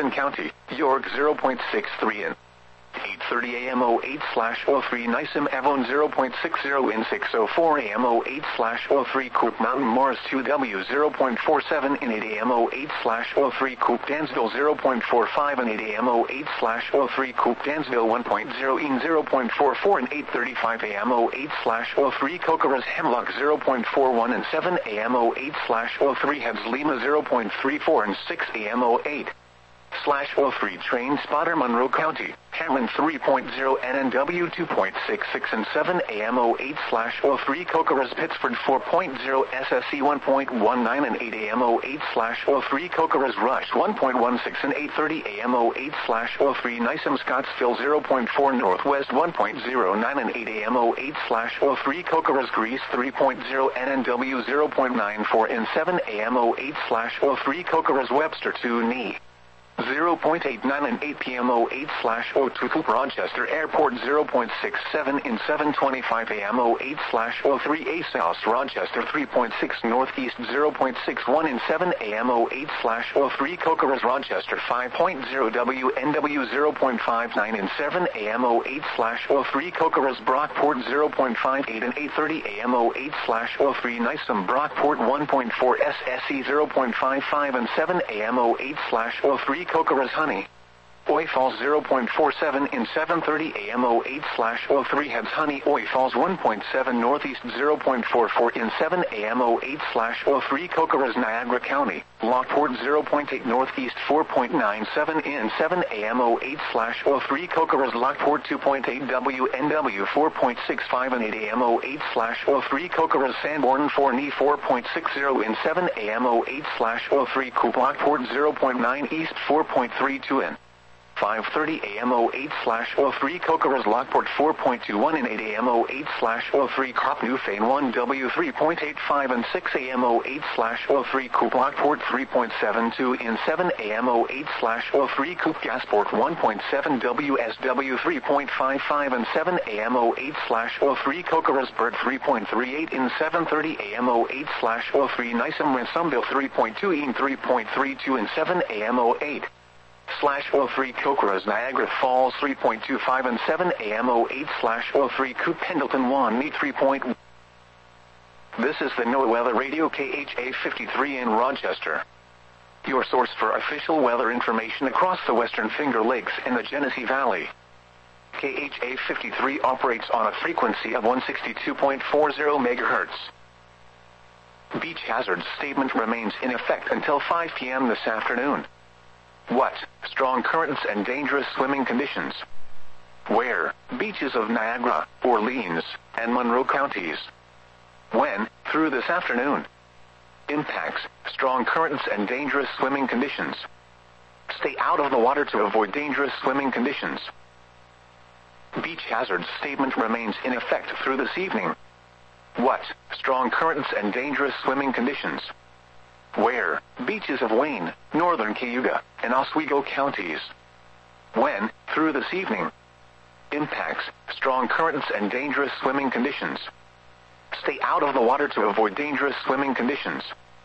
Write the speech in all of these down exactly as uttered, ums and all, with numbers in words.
Jefferson County, York zero point six three in. eight thirty a m oh eight slash oh three Nisem Avon zero point six zero in. six oh four a m oh eight slash oh three Coop Mountain Morris two W zero point four seven in. eight a m oh eight slash oh three Coop Dansville zero point four five in. eight a m oh eight slash oh three Coop Dansville one point zero in. zero point four four in. eight thirty-five a m oh eight slash oh three Cocoras Hemlock zero point four one in. seven a m oh eight slash oh three Heads Lima zero point three four in. six a m oh eight slash oh three Train Spotter Monroe County, Hammond three point oh N N W two point six six and. seven a m oh eight slash oh three Cocoras Pittsford four point oh S S E one point one nine and. eight a m oh eight slash oh three Cocoras Rush one point one six and. eight thirty a m oh eight slash oh three Nisem Scottsville zero point four Northwest one point oh nine and. eight a m oh eight slash oh three Cocoras Grease three point oh N N W zero point nine four in. seven a m oh eight slash oh three Cocoras Webster two N E zero point eight nine and. eight p m oh eight slash oh two Coop Rochester Airport zero point six seven in. seven twenty-five a m oh eight slash oh three A South Rochester three point six Northeast zero point six one in. seven a m oh eight slash oh three Cocoras Rochester five point oh W N W zero point five nine in. seven a m oh eight slash oh three Cocoras Brockport zero point five eight and. eight thirty a m oh eight slash oh three Nisem Brockport one point four S S E zero point five five and. seven a m oh eight slash oh three Cocoras Honey Oi Falls zero point four seven in. seven thirty a m oh eight slash oh three Heads Honey Oi Falls one point seven Northeast zero point four four in. seven a m oh eight slash oh three Cocoras Niagara County, Lockport zero point eight Northeast four point nine seven in. seven a m oh eight slash oh three Cocoras Lockport two point eight W N W four point six five and. eight a m oh eight slash oh three Cocoras Sanborn four N E four point six oh in. seven a m oh eight slash oh three Coop Lockport zero point nine East four point three two in. five thirty a m oh eight slash oh three Cocoras Lockport four point two one in. eight a m oh eight slash oh three Crop Newfane one W three point eight five and. six a m oh eight slash oh three Coop Lockport three point seven two in. seven a m oh eight slash oh three Coop Gasport one point seven W S W three point five five and. seven a m oh eight slash oh three Cocoras Bird three point three eight in. seven thirty a m oh eight slash oh three Nisem Ransomville three point two in. three point three two in. seven a m oh eight slash oh three Cocoras Niagara Falls three point two five and. seven a m oh eight slash oh three Coop Pendleton one N E three point one. This is the NOAA Weather Radio K H A fifty-three in Rochester, your source for official weather information across the Western Finger Lakes and the Genesee Valley. K H A fifty-three operates on a frequency of one sixty-two point four zero megahertz. Beach hazard statement remains in effect until five p m this afternoon. What? Strong currents and dangerous swimming conditions. Where? Beaches of Niagara, Orleans, and Monroe counties. When? Through this afternoon. Impacts: strong currents and dangerous swimming conditions. Stay out of the water to avoid dangerous swimming conditions. Beach hazard statement remains in effect through this evening. What? Strong currents and dangerous swimming conditions. Where? Beaches of Wayne, northern Cayuga, and Oswego counties. When? Through this evening. Impacts: strong currents and dangerous swimming conditions. Stay out of the water to avoid dangerous swimming conditions.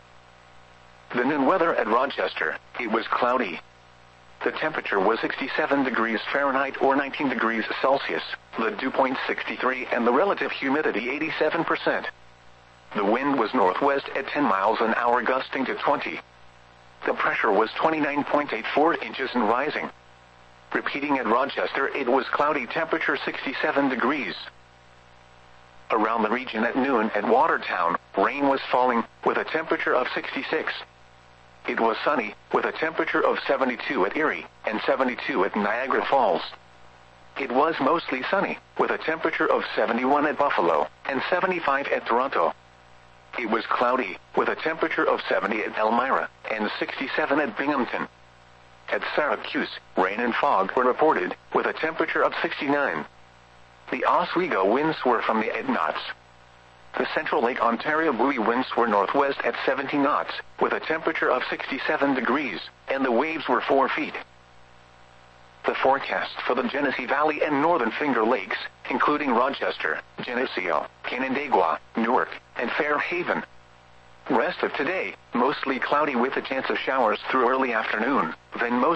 The noon weather at Rochester: it was cloudy. The temperature was sixty-seven degrees Fahrenheit or nineteen degrees Celsius, the dew point sixty-three and the relative humidity eighty-seven percent. The wind was northwest at ten miles an hour gusting to twenty. The pressure was twenty-nine point eight four inches and rising. Repeating at Rochester, it was cloudy, temperature sixty-seven degrees. Around the region at noon at Watertown, rain was falling, with a temperature of sixty-six. It was sunny, with a temperature of seventy-two at Erie, and seventy-two at Niagara Falls. It was mostly sunny, with a temperature of seventy-one at Buffalo, and seventy-five at Toronto. It was cloudy, with a temperature of seventy at Elmira, and sixty-seven at Binghamton. At Syracuse, rain and fog were reported, with a temperature of sixty-nine. The Oswego winds were from the eight knots. The Central Lake Ontario buoy winds were northwest at seventy knots, with a temperature of sixty-seven degrees, and the waves were four feet. The forecast for the Genesee Valley and Northern Finger Lakes, including Rochester, Geneseo, Canandaigua, Newark, and Fairhaven. Rest of today, mostly cloudy with a chance of showers through early afternoon, then most